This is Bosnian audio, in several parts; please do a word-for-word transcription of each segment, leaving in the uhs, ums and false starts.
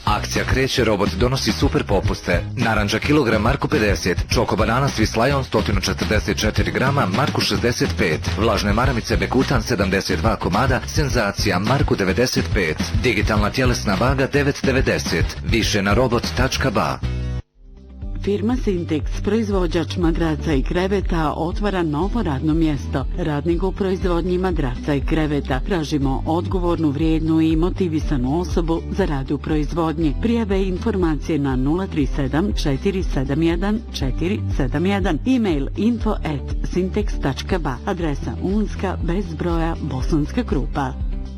Akcija kreće, robot donosi super popuste. Naranđa kilogram Marku pedeset, čoko banana Swiss Lion sto četrdeset četiri grama Marku šezdeset pet, vlažne maramice Bekutan sedamdeset dva komada, senzacija Marku devedeset pet, digitalna tjelesna vaga devet devedeset, više na robot tačka ba. Firma Sintex, proizvođač madraca i kreveta, otvara novo radno mjesto. Radnik u proizvodnji madraca i kreveta. Tražimo odgovornu, vrijednu i motivisanu osobu za rad u proizvodnji. Prijave i informacije na nula tri sedam četiri sedam jedan četiri sedam jedan. E-mail info at sintex tačka ba. Adresa Unska, bez broja, Bosanska Krupa.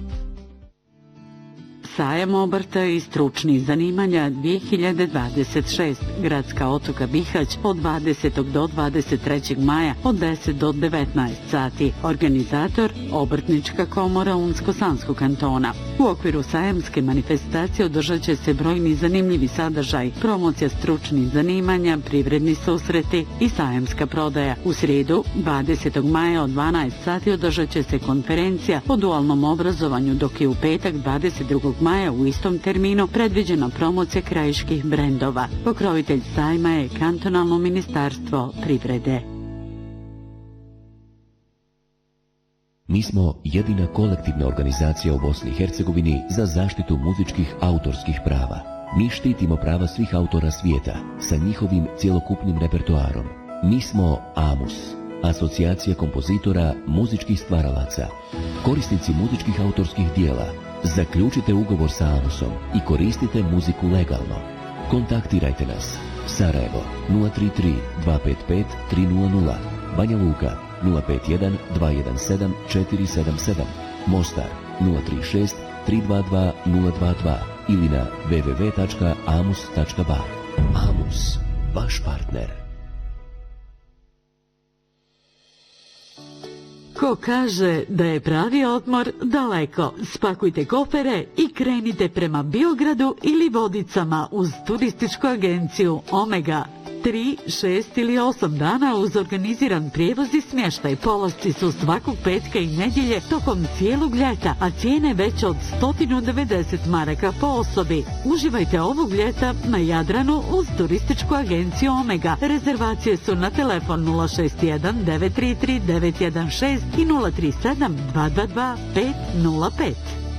Sajam obrta i stručnih zanimanja dvije hiljade dvadeset šest. Gradska otoka Bihać od dvadesetog do dvadeset trećeg maja od deset do devetnaest sati. Organizator Obrtnička komora Unsko-Sanskog kantona. U okviru sajamske manifestacije održat će se brojni zanimljivi sadržaj, promocija stručnih zanimanja, privredni susreti i sajamska prodaja. U srijedu dvadesetog maja od dvanaest sati održat će se konferencija o dualnom obrazovanju, dok je u petak dvadeset drugog maja u istom terminu predviđena promocija krajiških brendova. Pokrovitelj sajma je Kantonalno ministarstvo privrede. Mi smo jedina kolektivna organizacija u Bosni i Hercegovini za zaštitu muzičkih autorskih prava. Mi štitimo prava svih autora svijeta sa njihovim cjelokupnim repertoarom. Mi smo AMUS, Asocijacija kompozitora muzičkih stvaralaca, korisnici muzičkih autorskih dijela. Zaključite ugovor sa AMUSom i koristite muziku legalno. Kontaktirajte nas. Sarajevo nula tri tri dva pet pet tri nula nula, Banja Luka nula pet jedan dva jedan sedam četiri sedam sedam, Mostar nula tri šest tri dva dva nula dva dva ili na w w w tačka amus tačka ba. AMUS, vaš partner. Ko kaže da je pravi odmor daleko, spakujte kofere i krenite prema Biogradu ili Vodicama uz turističku agenciju Omega. Tri, šest ili osam dana uz organiziran prijevoz i smještaj. Polasci su svakog petka i nedjelje tokom cijelog ljeta, a cijene već od sto devedeset maraka po osobi. Uživajte ovog ljeta na Jadranu uz turističku agenciju Omega. Rezervacije su na telefon nula šest jedan devet tri tri devet jedan šest i nula tri sedam dva dva dva pet nula pet.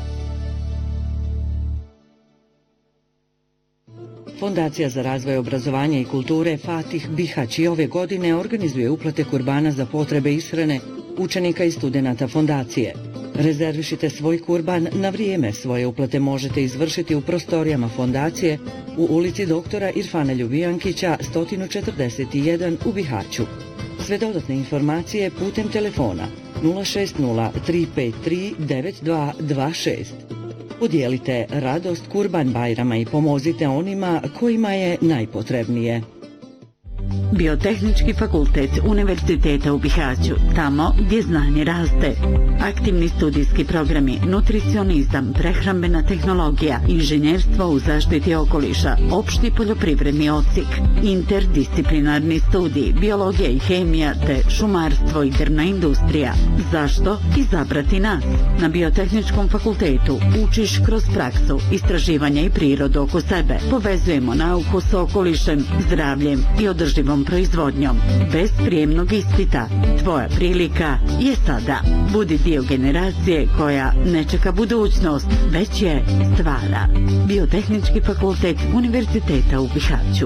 Fondacija za razvoj obrazovanja i kulture Fatih Bihać i ove godine organizuje uplate kurbana za potrebe ishrane učenika i studenata fondacije. Rezervišite svoj kurban na vrijeme. Svoje uplate možete izvršiti u prostorijama fondacije u ulici doktora Irfana Ljubijankića sto četrdeset jedan u Bihaću. Sve dodatne informacije putem telefona nula šest nula tri pet tri devet dva dva šest. Podijelite radost Kurban Bajrama i pomozite onima kojima je najpotrebnije. Biotehnički fakultet Univerziteta u Bihaću, tamo gdje znanje raste. Aktivni studijski programi, nutricionizam, prehrambena tehnologija, inženjerstvo u zaštiti okoliša, opšti poljoprivredni odsjek, interdisciplinarni studij, biologija i hemija te šumarstvo i drvna industrija. Zašto izabrati nas? Na Biotehničkom fakultetu učiš kroz praksu, istraživanja i prirodu oko sebe. Povezujemo nauku s okolišem, zdravljem i održivom proizvodnjom. Bez prijemnog ispita. Tvoja prilika je sada. Budi dio generacije koja ne čeka budućnost, već je stvara. Biotehnički fakultet Univerziteta u Bihaću.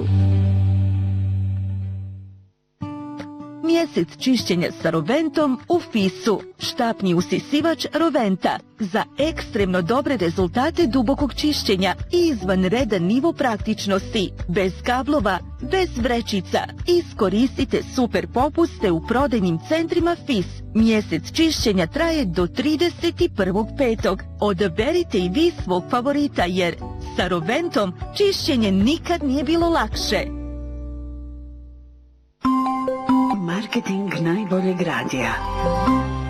Mjesec čišćenja sa Roventom u Fisu. Štapni usisivač Roventa. Za ekstremno dobre rezultate dubokog čišćenja i izvanredan nivo praktičnosti. Bez kablova, bez vrećica. Iskoristite super popuste u prodajnim centrima Fis. Mjesec čišćenja traje do trideset prvog petog Odaberite i vi svog favorita jer sa Roventom čišćenje nikad nije bilo lakše. Marketing najboljeg radija.